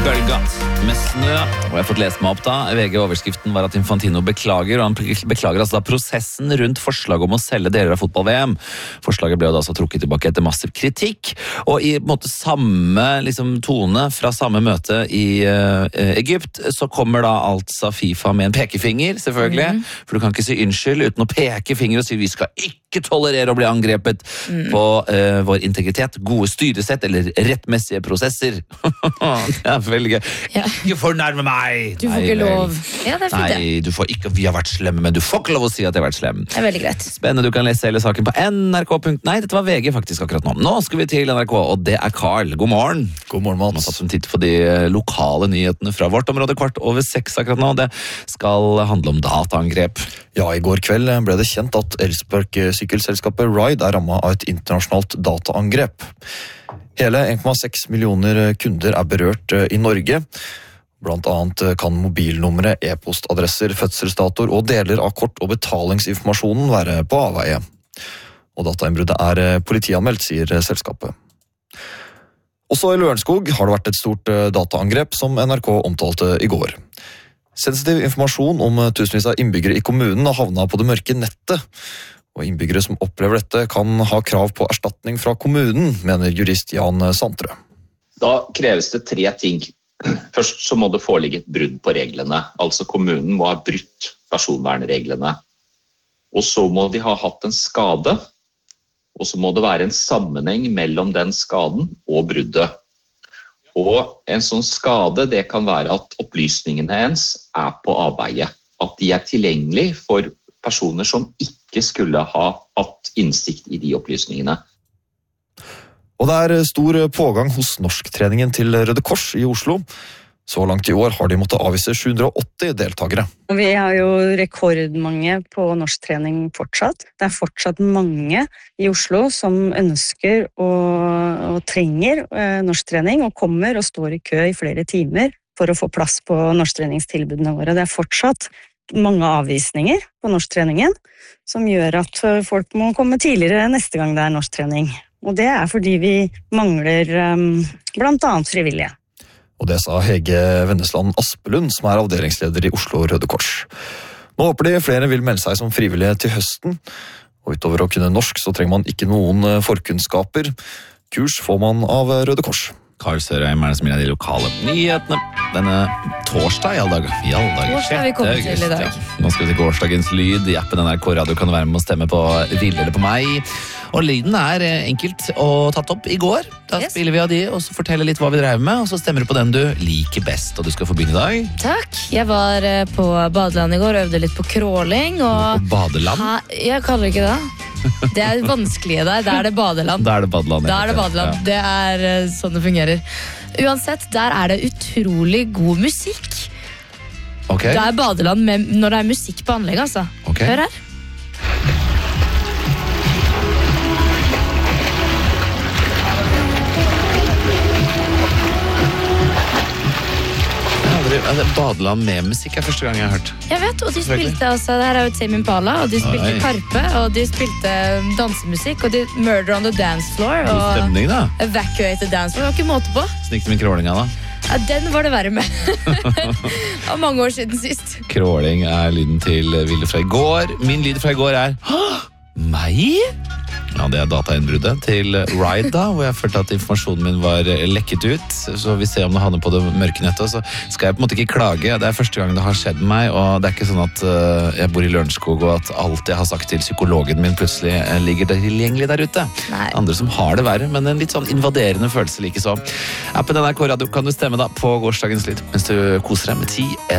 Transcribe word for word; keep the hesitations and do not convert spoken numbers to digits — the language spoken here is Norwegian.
Gulgat med snø. Og jeg har fått lest meg opp da. V G-overskriften var at Infantino beklager, og han beklager altså da prosessen rundt forslaget om å selge deler av fotball-V M. Forslaget ble jo da altså trukket tilbake etter massiv kritikk, og i på en måte samme liksom, tone fra samme møte i uh, Egypt, så kommer da altså FIFA med en pekefinger, selvfølgelig, mm. for du kan ikke si unnskyld uten å peke finger og si vi skal ikke tolerere å bli angrepet mm. på uh, vår integritet, gode styresett eller rettmessige prosesser. Det er veldig gøy. Ja. Ikke fornærme meg! Du får ikke lov. Ja, det er fint det. Nei, du får ikke, vi har vært slemme, men du får ikke lov å si at jeg har vært slem. Det er veldig greit. Spennende, du kan lese hele saken på N R K. Nei, dette var V G faktisk akkurat nå. Nå skal vi til N R K, og det er Carl. God morgen. God morgen, Mats. Vi har tatt en titt på de lokale nyhetene fra vårt område kvart over seks akkurat nå. Det skal handle om dataangrep. Ja, i går kveld ble det kjent at Elsparkesykkelselskapet Ride er rammet av et internasjonalt dataangrep. Hele en komma seks millioner kunder er berørt i Norge. Blant annet kan mobilnumre, e-postadresser, fødselsdatoer og deler av kort- og betalingsinformasjonen være på avveie. Og datainnbruddet er politianmeldt, sier selskapet. Også i Lørenskog har det vært et stort dataangrep som N R K omtalte i går. Sensitiv informasjon om tusenvis av innbyggere i kommunen har havnet på det mørke nettet. Og innbyggere som opplever dette kan ha krav på erstatning fra kommunen, mener jurist Jan Santre. Da kreves det tre ting. Først så må det foreligge et brudd på reglene. Altså kommunen må ha brutt personvernreglene. Og så må de ha hatt en skade. Og så må det være en sammenheng mellom den skaden og bruddet. Og en sånn skade, det kan være at opplysningene ens er på avveie. At de er tilgjengelig for personer som ikke skulle ha hatt innsikt i de opplysningene. Og det er stor pågang hos norsktreningen til Røde Kors i Oslo. Så langt i år har de måttet avvise sju hundre og åtti deltakere. Vi har jo rekordmange på norsktrening fortsatt. Det er fortsatt mange i Oslo som ønsker og, og trenger eh, norsktrening, og kommer og står i kø i flere timer for å få plass på norsktreningstilbudene våre. Det er fortsatt mange avvisninger på norsktreningen, som gjør at folk må komme tidligere neste gang det er norsktrening. Og det er fordi vi mangler um, blant annet frivillige. Og det sa Hege Vennesland Aspelund, som er avdelingsleder i Oslo Røde Kors. Nå håper de flere vil melde seg som frivillige til høsten. Og utover å kunne norsk så trenger man ikke noen forkunnskaper. Kurs får man av Røde Kors. Karl Sørheim er det som gir de lokale nyhetene. Denne torsdag i alle dager. I alle dager. Hvor skal vi komme til i dag? Ja. Nå skal vi til gårsdagens lyd. I appen N R K Radio kan du være med å stemme på Ville eller på meg. Og lyden er enkelt og tatt opp i går. Da yes. spiller vi av de, og så forteller litt hva vi drev med, og så stemmer du på den du liker best. Og du skal få begynne i dag. Takk. Jeg var på badeland i går og øvde litt på crawling. Og... På badeland? Ha, jeg kaller det ikke det. Det er vanskelige der. Da er det badeland. Da er det badeland. Da er det badeland. Ja. Det er sånn det fungerer. Uansett, der er det utrolig god musikk. Okay. Det er badeland med, når det er musikk på anlegget, altså. Okay. Hør her. Badeland med musikk er første gang jeg har hørt. Jeg vet, og de spilte altså, det her er jo Tame Impala, og de spilte Oi. Karpe, og de spilte dansemusikk, og de Murder on the Dance Floor, og stemning, da. Evacuate the Dance Floor, det var ikke måte på. Snikte med krålinga da? Ja, den var det verre med. Det var mange år siden sist. Kråling er lyden til Ville fra i går. Min lyd fra i går er meg? Ja, det er datainnbruddet til Ride da, hvor jeg følte at informasjonen min var lekket ut. Så vi ser om det havner på det mørke nettet, så skal jeg på en måte ikke klage. Det er første gang det har skjedd meg, og det er ikke sånn at uh, jeg bor i Lørenskog, og at alt jeg har sagt til psykologen min plutselig uh, ligger tilgjengelig der ute. Nei. Andre som har det verre, men en litt sånn invaderende følelse like så. Appen N R K Radio kan du stemme da på gårsdagens lyd, mens du koser deg med ti